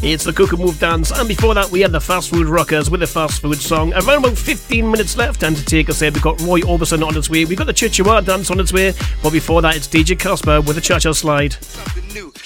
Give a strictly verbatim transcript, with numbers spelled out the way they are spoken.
It's the Cook and Move dance, and before that we had the Fast Food Rockers with the Fast Food song. Around about fifteen minutes left, and to take us there we've got Roy Orbison on its way, we've got the Chichewa dance on its way, but before that it's D J Casper with the Cha-Cha Slide. Something new.